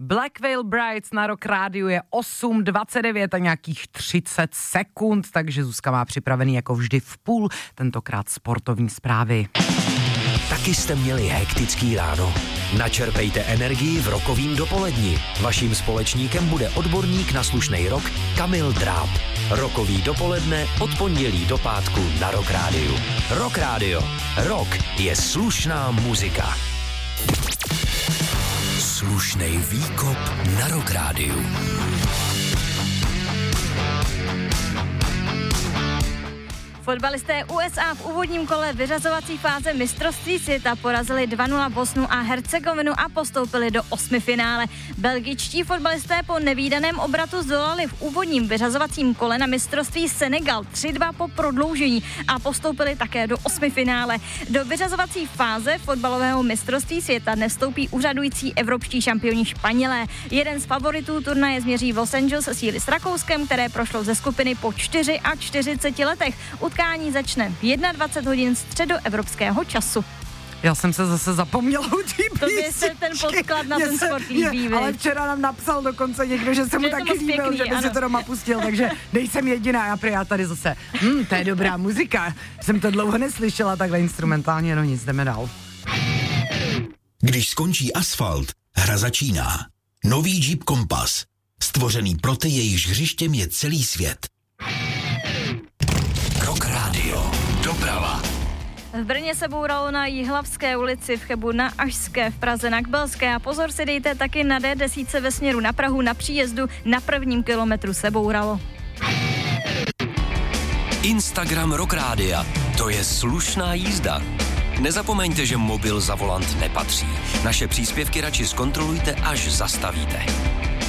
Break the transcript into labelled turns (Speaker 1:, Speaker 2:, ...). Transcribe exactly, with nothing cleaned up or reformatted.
Speaker 1: Black Veil Brides na Rock Rádiu je osm dvacet devět a nějakých třicet sekund, takže Zuzka má připravený jako vždy v půl, tentokrát sportovní zprávy.
Speaker 2: Taky jste měli hektický ráno? Načerpejte energii v rokovým dopoledni. Vaším společníkem bude odborník na slušnej rock Kamil Dráb. Rokový dopoledne od pondělí do pátku na Rock Rádiu. Rock Rádio. Rock je slušná muzika. Slušnej výkop na Rock Rádiu.
Speaker 3: Fotbalisté U S A v úvodním kole vyřazovací fáze mistrovství světa porazili dva nula Bosnu a Hercegovinu a postoupili do osmifinále. Belgičtí fotbalisté po nevídaném obratu zdolali v úvodním vyřazovacím kole na mistrovství Senegal tři dva po prodloužení a postoupili také do osmifinále. Do vyřazovací fáze fotbalového mistrovství světa nevstoupí úřadující evropští šampioni Španělé. Jeden z favoritů turnaje změří v Los Angeles síly s Rakouskem, které prošlo ze skupiny po čtyřiceti čtyřech letech. Utkání začne v dvacet jedna hodin středoevropského času.
Speaker 1: Já jsem se zase zapomněla u té písničky.
Speaker 3: Tobě se ten podklad na ten sport líbí,
Speaker 1: je, ale včera nám napsal dokonce někdo, že se mu taky líbil, že by si to doma pustil, takže nejsem jediná, já prý já tady zase, hm, to je dobrá muzika, jsem to dlouho neslyšela takhle instrumentálně, no nic, jdeme dál.
Speaker 4: Když skončí asfalt, hra začíná. Nový Jeep Compass, stvořený pro ty, jejichž hřištěm je celý svět. Rock Radio. Doprava.
Speaker 3: V Brně se bouralo na Jihlavské ulici, v Chebu na Ašské, v Praze na Kbelské a pozor si dejte taky na D deset ve směru na Prahu na příjezdu, na prvním kilometru se bouralo.
Speaker 2: Instagram Rock Rádia. To je slušná jízda. Nezapomeňte, že mobil za volant nepatří. Naše příspěvky radši zkontrolujte, až zastavíte.